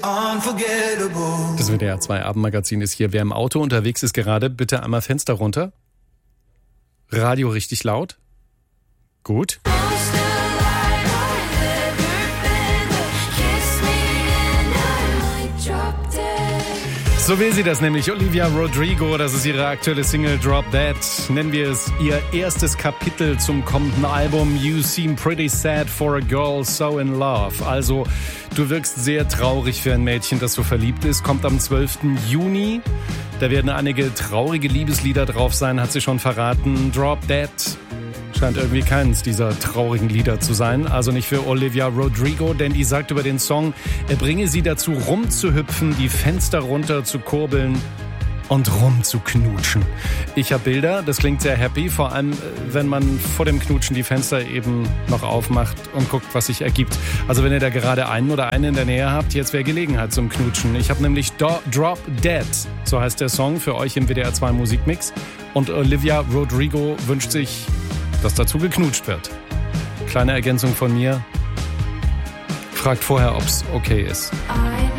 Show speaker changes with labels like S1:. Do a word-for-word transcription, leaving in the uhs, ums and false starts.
S1: Unforgettable.
S2: Das W D R zwei Abendmagazin ist hier. Wer im Auto unterwegs ist gerade, bitte einmal Fenster runter. Radio richtig laut. Gut. So will sie das nämlich. Olivia Rodrigo, das ist ihre aktuelle Single Drop Dead. Nennen wir es ihr erstes Kapitel zum kommenden Album You Seem Pretty Sad for a Girl So in Love. Also, du wirkst sehr traurig für ein Mädchen, das so verliebt ist. Kommt am zwölften Juni. Da werden einige traurige Liebeslieder drauf sein, hat sie schon verraten. Drop Dead scheint irgendwie keins dieser traurigen Lieder zu sein. Also nicht für Olivia Rodrigo, denn die sagt über den Song, er bringe sie dazu rumzuhüpfen, die Fenster runter zu kurbeln und rumzuknutschen. Ich habe Bilder, das klingt sehr happy, vor allem wenn man vor dem Knutschen die Fenster eben noch aufmacht und guckt, was sich ergibt. Also wenn ihr da gerade einen oder eine in der Nähe habt, jetzt wäre Gelegenheit zum Knutschen. Ich habe nämlich Do- Drop Dead, so heißt der Song, für euch im W D R zwei Musikmix. Und Olivia Rodrigo wünscht sich, dass dazu geknutscht wird. Kleine Ergänzung von mir. Fragt vorher, ob's okay ist.